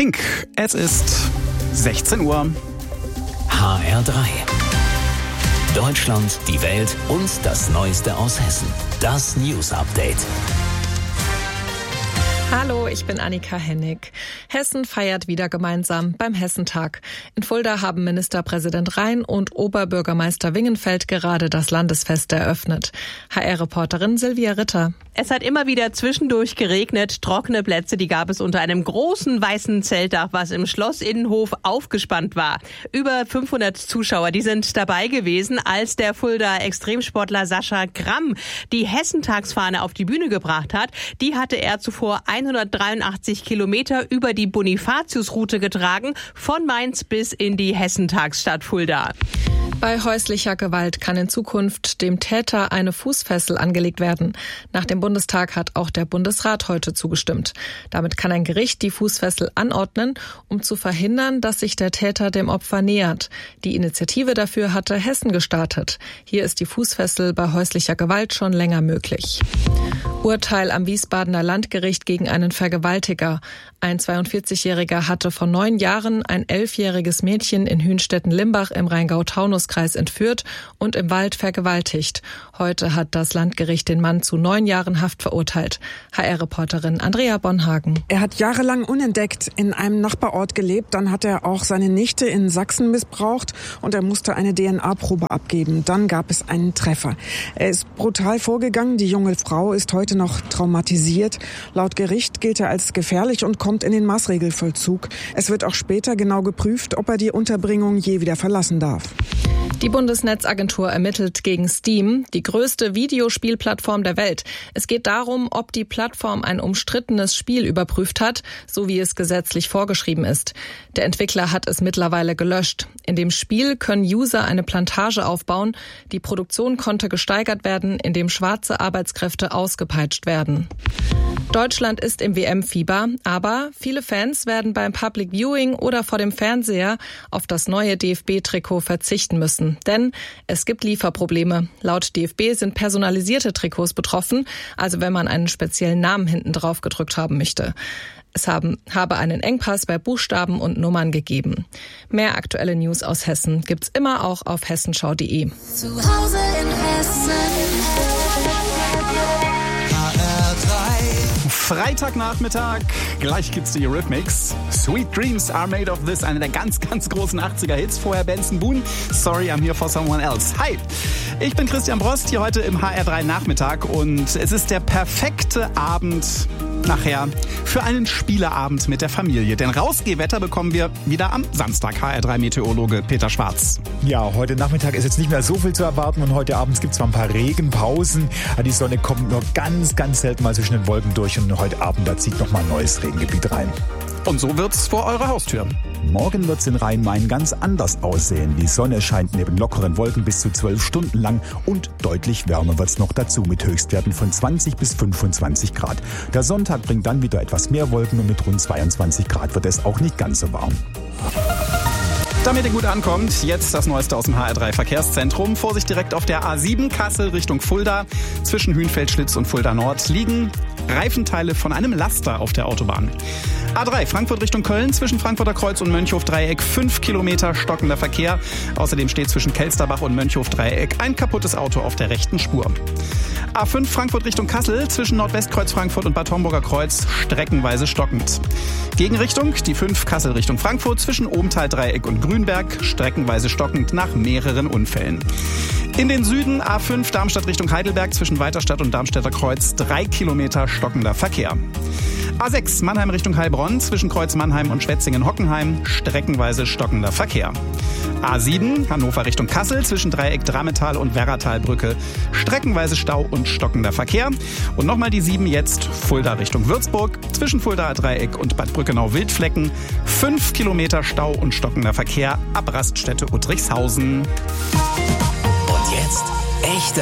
Pink. Es ist 16 Uhr. HR3. Deutschland, die Welt und das Neueste aus Hessen. Das News Update. Hallo, ich bin Annika Hennig. Hessen feiert wieder gemeinsam beim Hessentag. In Fulda haben Ministerpräsident Rhein und Oberbürgermeister Wingenfeld gerade das Landesfest eröffnet. HR-Reporterin Silvia Ritter. Es hat immer wieder zwischendurch geregnet. Trockene Plätze, die gab es unter einem großen weißen Zeltdach, was im Schlossinnenhof aufgespannt war. Über 500 Zuschauer, die sind dabei gewesen, als der Fulda Extremsportler Sascha Gramm die Hessentagsfahne auf die Bühne gebracht hat. Die hatte er zuvor 183 Kilometer über die Bonifatiusroute getragen, von Mainz bis in die Hessentagsstadt Fulda. Bei häuslicher Gewalt kann in Zukunft dem Täter eine Fußfessel angelegt werden. Nach dem Bundestag hat auch der Bundesrat heute zugestimmt. Damit kann ein Gericht die Fußfessel anordnen, um zu verhindern, dass sich der Täter dem Opfer nähert. Die Initiative dafür hatte Hessen gestartet. Hier ist die Fußfessel bei häuslicher Gewalt schon länger möglich. Urteil am Wiesbadener Landgericht gegen einen Vergewaltiger. Ein 42-Jähriger hatte vor 9 Jahren ein 11-jähriges Mädchen in Hünstetten-Limbach im Rheingau-Taunus-Kreis entführt und im Wald vergewaltigt. Heute hat das Landgericht den Mann zu 9 Jahren Haft verurteilt. HR-Reporterin Andrea Bonhagen. Er hat jahrelang unentdeckt in einem Nachbarort gelebt. Dann hat er auch seine Nichte in Sachsen missbraucht und er musste eine DNA-Probe abgeben. Dann gab es einen Treffer. Er ist brutal vorgegangen. Die junge Frau ist heute noch traumatisiert. Laut Gericht gilt er als gefährlich und kommt in den Maßregelvollzug. Es wird auch später genau geprüft, ob er die Unterbringung je wieder verlassen darf. Die Bundesnetzagentur ermittelt gegen Steam, die größte Videospielplattform der Welt. Es geht darum, ob die Plattform ein umstrittenes Spiel überprüft hat, so wie es gesetzlich vorgeschrieben ist. Der Entwickler hat es mittlerweile gelöscht. In dem Spiel können User eine Plantage aufbauen. Die Produktion konnte gesteigert werden, indem schwarze Arbeitskräfte ausgepeitscht werden. Deutschland ist im WM-Fieber, aber viele Fans werden beim Public Viewing oder vor dem Fernseher auf das neue DFB-Trikot verzichten müssen. Denn es gibt Lieferprobleme. Laut DFB sind personalisierte Trikots betroffen, also wenn man einen speziellen Namen hinten drauf gedrückt haben möchte. Es habe einen Engpass bei Buchstaben und Nummern gegeben. Mehr aktuelle News aus Hessen gibt's immer auch auf hessenschau.de. Zu Hause in Hessen. Freitagnachmittag, gleich gibt's die Eurythmics. Sweet Dreams Are Made of This, eine der ganz, ganz großen 80er-Hits. Vorher Benson Boone, Sorry I'm Here for Someone Else. Hi, ich bin Christian Brost, hier heute im HR3 Nachmittag und es ist der perfekte Abend nachher für einen Spieleabend mit der Familie. Denn Rausgehwetter bekommen wir wieder am Samstag. HR3-Meteorologe Peter Schwarz. Ja, heute Nachmittag ist jetzt nicht mehr so viel zu erwarten und heute Abend gibt es zwar ein paar Regenpausen. Die Sonne kommt nur ganz, ganz selten mal zwischen den Wolken durch und heute Abend, da zieht nochmal ein neues Regengebiet rein. Und so wird's vor eurer Haustür. Morgen wird's in Rhein-Main ganz anders aussehen. Die Sonne scheint neben lockeren Wolken bis zu 12 Stunden lang und deutlich wärmer wird's noch dazu mit Höchstwerten von 20 bis 25 Grad. Der Sonntag bringt dann wieder etwas mehr Wolken und mit rund 22 Grad wird es auch nicht ganz so warm. Damit ihr gut ankommt, jetzt das Neueste aus dem HR3 Verkehrszentrum. Vorsicht direkt auf der A7 Kassel Richtung Fulda. Zwischen Hünfeld-Schlitz und Fulda Nord liegen Reifenteile von einem Laster auf der Autobahn. A3 Frankfurt Richtung Köln, zwischen Frankfurter Kreuz und Mönchhof-Dreieck 5 Kilometer stockender Verkehr. Außerdem steht zwischen Kelsterbach und Mönchhof-Dreieck ein kaputtes Auto auf der rechten Spur. A5 Frankfurt Richtung Kassel, zwischen Nordwestkreuz Frankfurt und Bad Homburger Kreuz streckenweise stockend. Gegenrichtung, die 5 Kassel Richtung Frankfurt, zwischen Obenthal-Dreieck und Grünberg streckenweise stockend nach mehreren Unfällen. In den Süden A5 Darmstadt Richtung Heidelberg, zwischen Weiterstadt und Darmstädter Kreuz 3 Kilometer stockender Verkehr. A6 Mannheim Richtung Heilbronn, zwischen Kreuz Mannheim und Schwetzingen-Hockenheim streckenweise stockender Verkehr. A7 Hannover Richtung Kassel, zwischen Dreieck Drametal und Werratalbrücke streckenweise Stau und stockender Verkehr. Und nochmal die 7 jetzt Fulda Richtung Würzburg, zwischen Fuldaer Dreieck und Bad Brückenau-Wildflecken 5 Kilometer Stau und stockender Verkehr ab Raststätte Uttrichshausen. Und jetzt echte